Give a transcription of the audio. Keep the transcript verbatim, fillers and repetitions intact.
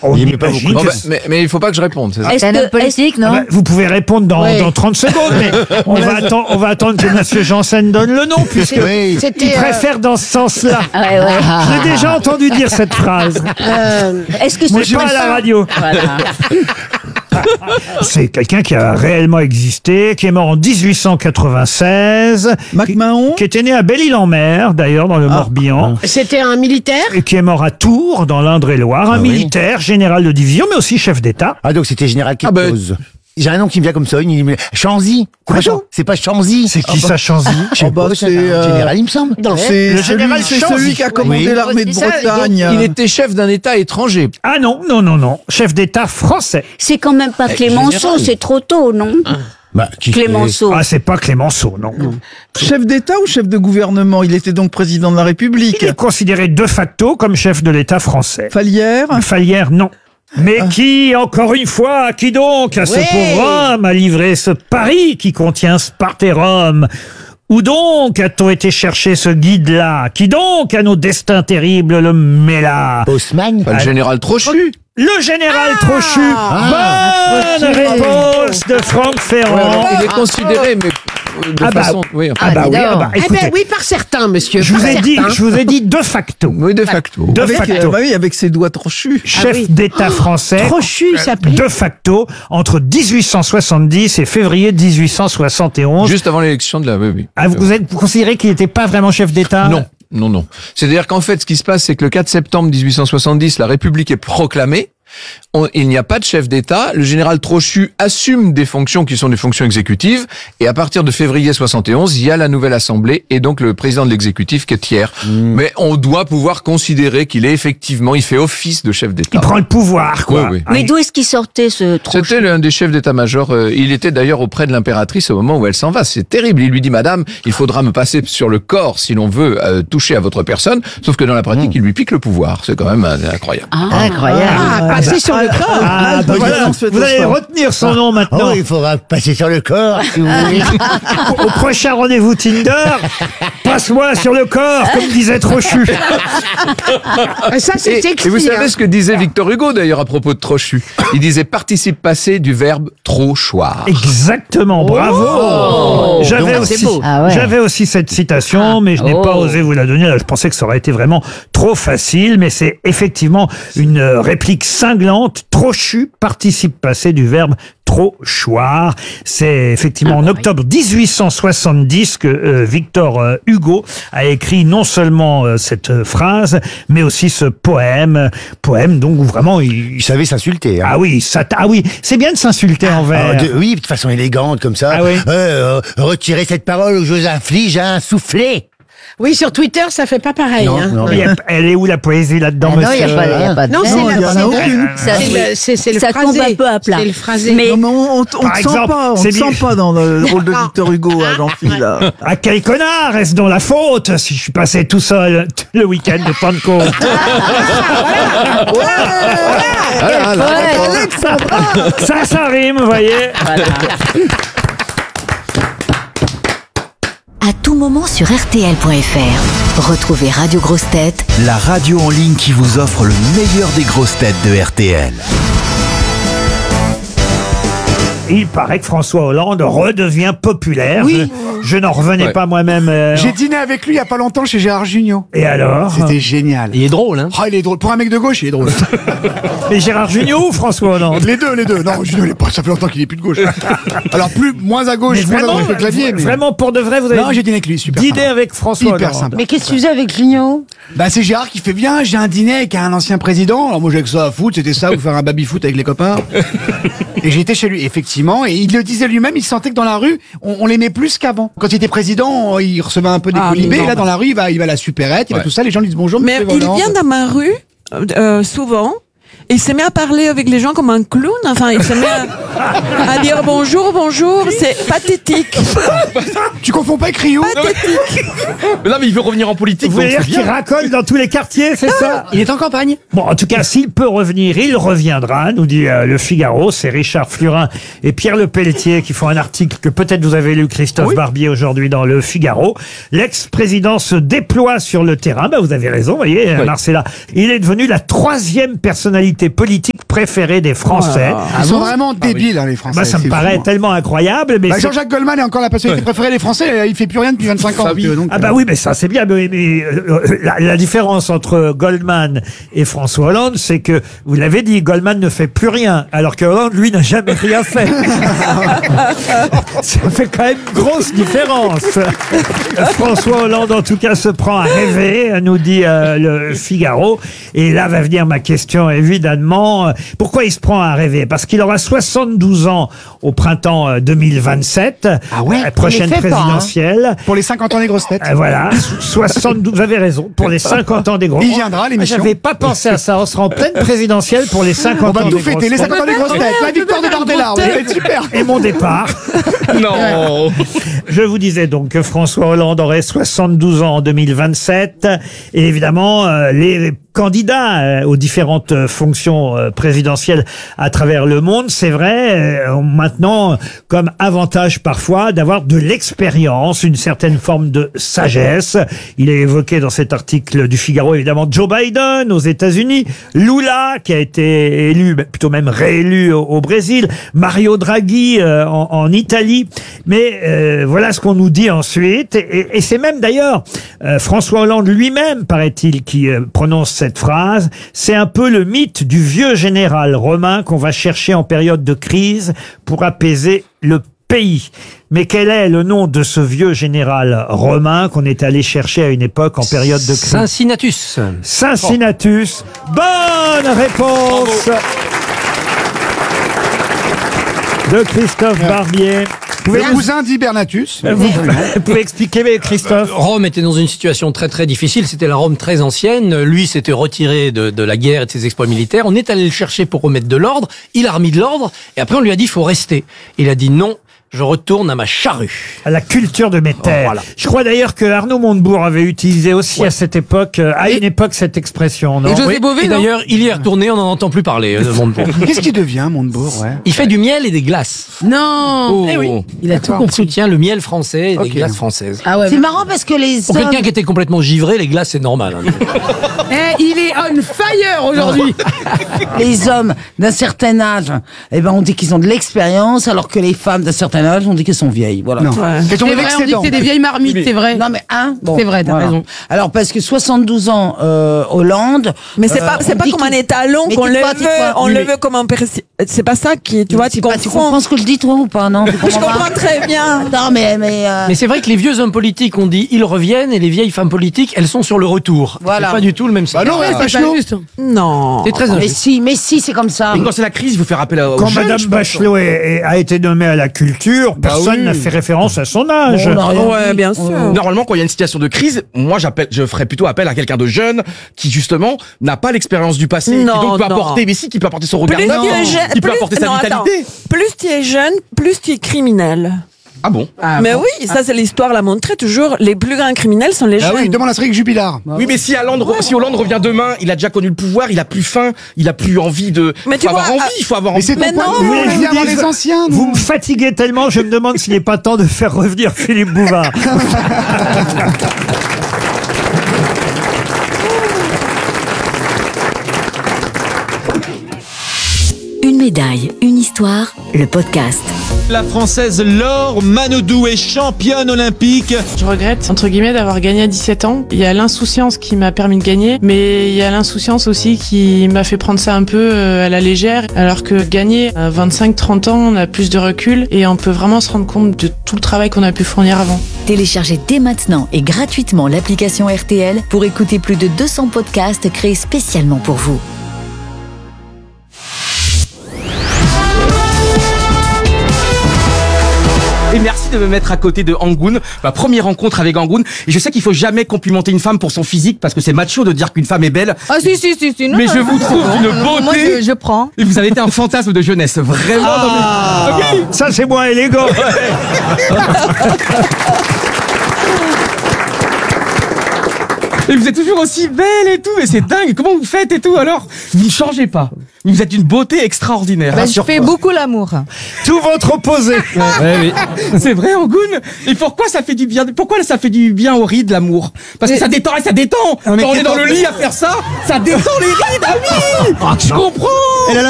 On Il aimait pas imagine beaucoup. que Bon, bah, mais, mais il faut pas que je réponde. C'est ça. Est-ce C'est un homme que, politique, non? Ah bah, vous pouvez répondre dans, Ouais. dans trente secondes, mais on va, attendre, on va attendre que M. Janssen donne le nom, puisque Oui. il C'était, euh, préfère dans ce sens-là. Ouais, ouais. Je l'ai déjà entendu dire cette phrase. euh, Est-ce que Moi, c'est pas à la radio. Voilà. C'est quelqu'un qui a réellement existé, qui est mort en dix-huit cent quatre-vingt-seize, MacMahon. qui était né à Belle-Île-en-Mer, d'ailleurs, dans le Morbihan, c'était un militaire. et qui est mort à Tours, dans l'Indre-et-Loire, un Ah oui. militaire, général de division, mais aussi chef d'État. Ah, donc c'était général quelque Ah bah- chose. J'ai un nom qui me vient comme ça. Il me... Chanzy. C'est pas Chan- C'est pas Chanzy. C'est qui ça, Chanzy? Je sais Ah bah, pas, c'est, c'est un euh, général, il me semble. Non. C'est Le celui, général c'est Chanzy. celui qui a commandé Oui. l'armée de C'est ça, Bretagne. Il était chef d'un État étranger. Ah non, non, non, non. Chef d'État français. C'est quand même pas Clémenceau, général. c'est trop tôt, non? Bah, qui Clémenceau. Ah, c'est pas Clémenceau, non. Chef d'État ou chef de gouvernement? Il était donc président de la République. Il est considéré de facto comme chef de l'État français. Falière. Falière, non. Mais qui, encore une fois, qui donc, à ce Ouais. pauvre homme, a livré ce pari qui contient Sparte et Rome? Où donc a-t-on été chercher ce guide-là? Qui donc, à nos destins terribles, le mêla? Haussmann. Pas le général Trochu. Le général Trochu. Bonne réponse de Franck Ferrand. Il est considéré, mais euh, de Ah bah, façon. Oui, enfin, Ah bah oui, dis ah donc. bah, Eh écoutez, ben oui, par certains, monsieur. je vous par ai dit, certains. je vous ai dit de facto. oui, de facto. De Avec, facto. euh, bah oui, avec ses doigts trochus. Chef oui. d'État français. Trochu, il s'appelait. De facto, entre dix-huit cent soixante-dix et février dix-huit cent soixante et onze. Juste avant l'élection de la. Oui, oui. Ah, vous, êtes, vous considérez qu'il n'était pas vraiment chef d'État? Non, non, non. C'est-à-dire qu'en fait, ce qui se passe, c'est que le quatre septembre dix-huit cent soixante-dix, la République est proclamée. On- il n'y a pas de chef d'État. Le général Trochu assume des fonctions qui sont des fonctions exécutives. Et à partir de février soixante et onze, il y a la nouvelle Assemblée et donc le président de l'exécutif qui est Thiers. Mais on doit pouvoir considérer qu'il est effectivement, il fait office de chef d'État. Il prend le pouvoir, quoi. Oui, oui. Mais d'où est-ce qu'il sortait ce trop C'était l'un des chefs d'état-major. euh, Il était d'ailleurs auprès de l'impératrice au moment où elle s'en va. C'est terrible. Il lui dit, Madame, il faudra me passer sur le corps si l'on veut euh, toucher à votre personne. Sauf que dans la pratique, il lui pique le pouvoir. C'est quand même euh, incroyable. Incroyable. Ah, passer sur le corps. Ah, bah bah, voilà. violence faite Vous au allez sport. retenir son nom Oh, maintenant. il faudra passer sur le corps, si vous voulez. Au prochain rendez-vous Tinder, passe-moi sur le corps, comme disait Trochu. Ah, ça, c'est Et, écrit. et vous savez hein. ce que disait Victor Hugo d'ailleurs à propos de Trochu. Il disait participe passé du verbe trochoir. Exactement, bravo. J'avais Donc, aussi, c'est beau. Ah ouais. j'avais aussi cette citation, mais je n'ai Oh. pas osé vous la donner. Je pensais que ça aurait été vraiment trop facile, mais c'est effectivement une euh, réplique cinglante. Trochu, participe passé du verbe trochoir. C'est effectivement en octobre dix-huit cent soixante-dix que euh, Victor euh, Hugo a écrit non seulement euh, cette euh, phrase, mais aussi ce poème, poème donc où vraiment il, Il savait s'insulter. Hein. ah oui, ça, ah oui, c'est bien de s'insulter envers. Ah, de- oui, de façon élégante comme ça. Ah oui. Euh, euh, retirez cette parole ou je vous inflige un soufflet. Oui, sur Twitter, ça fait pas pareil. Non, hein. non, Il y a- Elle est où la poésie là-dedans, Ah non, il n'y monsieur a, pas- il y a pas de Non, c'est Non, le, il y en a c'est aucune. le- Ça, c'est le, c'est- c'est le ça phrasé. tombe un peu à plat. C'est le phrasé. Mais- Non, mais on, on, on te Par sent exemple, pas, on c'est te bien- sent pas dans le rôle de Victor Hugo, hein, Jean-Phil. là. À quel connard est-ce donc la faute si je suis passé tout seul le week-end de Pentecôte? Ah, là, là, d'accord. Ça, ça rime, vous voyez. À tout moment sur R T L point F R. Retrouvez Radio Grosses Têtes La radio en ligne qui vous offre le meilleur des grosses têtes de R T L. Il paraît que François Hollande redevient populaire. Oui. Je, je n'en revenais Ouais. pas moi-même. euh, J'ai dîné avec lui il y a pas longtemps chez Gérard Jugnot. Et alors? C'était génial. Il est drôle, hein. Ah, il est drôle. Pour un mec de gauche, il est drôle. Mais Gérard Jugnot ou François Hollande? Les deux, les deux. Non, Jugnot, il est pas, ça fait longtemps qu'il est plus de gauche. Alors, plus, moins à gauche, Mais moins à vraiment, droite que le clavier. Mais... vraiment pour de vrai, vous avez Non, j'ai dîné avec lui, super. dîné sympa. avec François Hyper Hollande. sympa. Mais qu'est-ce que tu faisais avec Jugnot? Bah, c'est Gérard qui fait bien. J'ai un dîner avec un ancien président. Alors, moi, j'ai que ça à foutre. C'était ça, ou faire un baby-foot avec les copains. Et j'étais chez lui, effectivement. Et il le disait lui-même, il sentait que dans la rue, on, on l'aimait plus qu'avant. Quand il était président, il recevait un peu des Ah, colibés. mais Et là, non. dans la rue, il va, il va à la supérette, il va Ouais. tout ça. Les gens lui disent bonjour, Mais monsieur il Hollande. vient dans ma rue, euh, souvent. Il se met à parler avec les gens comme un clown. Enfin, il se met à, à dire bonjour, bonjour. C'est pathétique. Tu confonds pas avec Rio? Mais là, mais il veut revenir en politique, Vous donc voulez c'est dire qu'il bien. racole dans tous les quartiers, c'est ça? Il est en campagne. Bon, en tout cas, s'il peut revenir, il reviendra, nous dit euh, le Figaro. C'est Richard Flurin et Pierre Lepelletier qui font un article que peut-être vous avez lu, Christophe Barbier, aujourd'hui dans le Figaro. L'ex-président se déploie sur le terrain. Bah, vous avez raison, vous voyez, Oui. Marcella. Il est devenu la troisième personnalité personnalité politique préférée des Français. Oh Ils sont vraiment débiles, hein, les Français. Bah, ça me c'est paraît fou, hein. tellement incroyable. Mais Bah, c'est- Jean-Jacques Goldman est encore la personnalité préférée des Français. Il fait plus rien depuis vingt-cinq ans. Ah oui. donc, donc, Ah bah oui, mais ça c'est bien. Mais, mais, euh, la, la différence entre Goldman et François Hollande, c'est que, vous l'avez dit, Goldman ne fait plus rien, alors que Hollande, lui, n'a jamais rien fait. Ça fait quand même une grosse différence. François Hollande, en tout cas, se prend à rêver, nous dit euh, le Figaro. Et là va venir ma question, évidemment. Pourquoi il se prend à rêver? Parce qu'il aura soixante-douze ans au printemps euh, deux mille vingt-sept, Ah ouais, la prochaine il les fait pas, hein. présidentielle. Pour les cinquante ans des grosses têtes. Euh, Voilà, soixante-douze, vous avez raison, pour les cinquante ans des grosses Il têtes. viendra, l'émission. J'avais pas pensé à ça, on sera en pleine présidentielle pour les cinquante On ans va des tout grosses fêter, les têtes. cinquante ans des grosses têtes, la victoire de Bardella, ça va être super. Et mon départ. Non. Je vous disais donc que François Hollande aurait soixante-douze ans en deux mille vingt-sept. Et évidemment, euh, les candidats euh, aux différentes euh, fonctions euh, présidentielles à travers le monde, c'est vrai, euh, ont maintenant comme avantage parfois d'avoir de l'expérience, une certaine forme de sagesse. Il est évoqué dans cet article du Figaro évidemment Joe Biden aux États-Unis, Lula qui a été élu, plutôt même réélu au, au Brésil, Mario Draghi euh, en, en Italie. Mais euh, voilà ce qu'on nous dit ensuite. Et, et c'est même d'ailleurs euh, François Hollande lui-même, paraît-il, qui euh, prononce cette phrase. C'est un peu le mythe du vieux général romain qu'on va chercher en période de crise pour apaiser le pays. Mais quel est le nom de ce vieux général romain qu'on est allé chercher à une époque en période de crise? Cincinnatus. Cincinnatus. Bonne réponse de Christophe Barbier. Vous Le pouvez, cousin d'Hibernatus. vous, vous pouvez expliquer, mais Christophe? Rome était dans une situation très très difficile. C'était la Rome très ancienne. Lui s'était retiré de, de la guerre et de ses exploits militaires. On est allé le chercher pour remettre de l'ordre. Il a remis de l'ordre. Et après, on lui a dit, il faut rester. Il a dit non. Je retourne à ma charrue. À la culture de mes terres. Oh, voilà. Je crois d'ailleurs que Arnaud Montebourg avait utilisé aussi à cette époque, euh, à une époque, cette expression, non? Oui. Et d'ailleurs, il y est retourné, on n'en entend plus parler, euh, de Montebourg. Qu'est-ce qu'il devient, Montebourg, ouais? Il fait du miel et des glaces. Non. Oh. Eh oui. Il a tout Il compris. soutient le miel français et Ok. des glaces françaises. Ah ouais. C'est marrant parce que les Pour hommes... quelqu'un qui était complètement givré, les glaces, c'est normal. hein. Eh, il est on fire aujourd'hui. les hommes d'un certain âge, eh ben, on dit qu'ils ont de l'expérience, alors que les femmes d'un certain âge, on dit qu'elles sont vieilles. Voilà. Non. Ouais. Qu'elles sont C'est vrai, on dit que excédents. c'est des vieilles marmites, c'est vrai. Non, mais, hein, bon, C'est vrai, t'as raison. Alors, parce que soixante-douze ans, euh, Hollande. Mais c'est euh, pas, c'est on pas dit comme qu'il- un étalon Mais qu'on le tais-toi, tais-toi. veut, on Oui, le mais- veut comme un persi- C'est pas ça qui, tu vois, tu C'est pas- tu comprends. comprends ce que je dis, toi, ou pas, non? Tu Je comprends pas comprends très bien. Non, mais, mais, euh, Mais c'est vrai que les vieux hommes politiques, on dit ils reviennent, et les vieilles femmes politiques, elles sont sur le retour. Voilà. C'est pas du tout le même Bah non, scénario. ouais, C'est Bachelot. pas juste. Non. C'est très mais injuste. si, mais si, c'est comme ça. Et quand c'est la crise, il faut faire appel à- aux Quand jeunes, Madame je pense. Bachelot est- est- a été nommée à la culture, personne oui. n'a fait référence à son âge. Bon, on a rien Ouais, dit. bien sûr. Normalement, quand il y a une situation de crise, moi, j'appelle, je ferais plutôt appel à quelqu'un de jeune qui, justement, n'a pas l'expérience du passé. Non, qui donc peut non. apporter, mais si, qui peut apporter son regard Plus neuf, tu es jeune, qui peut plus- apporter sa non, attends. vitalité. Plus tu es jeune, plus tu es criminel. Ah bon? Mais oui, ça c'est l'histoire l'a montré toujours. Les plus grands criminels sont les Ah jeunes. oui, demande à Cédric Jubilard. Oui, mais si Hollande, si Hollande revient demain, il a déjà connu le pouvoir, il a plus faim, il a plus envie de. Mais il tu faut avoir vois, envie, ah, il faut avoir Mais envie. c'est ton Mais point non. de vue, Vous voulez que on je vient vous voir dise- les anciens. Vous nous. me fatiguez tellement, je me demande s'il n'est pas temps de faire revenir Philippe Bouvard. Une médaille, une histoire, le podcast. La Française Laure Manodou est championne olympique. Je regrette, entre guillemets, d'avoir gagné à dix-sept ans. Il y a l'insouciance qui m'a permis de gagner, mais il y a l'insouciance aussi qui m'a fait prendre ça un peu euh, à la légère, alors que gagner à vingt-cinq trente ans, on a plus de recul et on peut vraiment se rendre compte de tout le travail qu'on a pu fournir avant. Téléchargez dès maintenant et gratuitement l'application R T L pour écouter plus de deux cents podcasts créés spécialement pour vous. Et merci de me mettre à côté de Angoun, ma première rencontre avec Angoun. Et je sais qu'il faut jamais complimenter une femme pour son physique parce que c'est macho de dire qu'une femme est belle. Ah si, si, si, si. Non, Mais je vous trouve non, une non, beauté. Moi, je, je prends. Et vous avez été un fantasme de jeunesse, vraiment. Ah, dans mes- Ah oui. ça c'est moins élégant. Et vous êtes toujours aussi belle et tout, mais c'est dingue. Comment vous faites et tout alors? Vous ne changez pas. Vous êtes une beauté extraordinaire. Bah, je fais beaucoup l'amour. Tout votre opposé. Ouais, oui. C'est vrai, Angoune. Et pourquoi ça fait du bien? Pourquoi ça fait du bien aux rides, l'amour? Parce que ça détend, ça détend. Quand on est dans le lit à faire ça, ça détend les rides. Ah oui, je comprends.